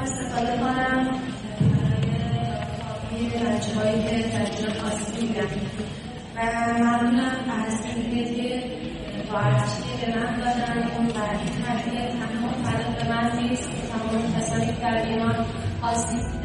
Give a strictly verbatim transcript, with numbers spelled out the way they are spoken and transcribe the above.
استفاده کنم برای بچه هایی که تجربه آسیب دیدن و ممنونم از اینکه با ارزشی به من دادن اون برای تربیه تنها فقط به من نیست، تمام کسانی که در ایران آسیب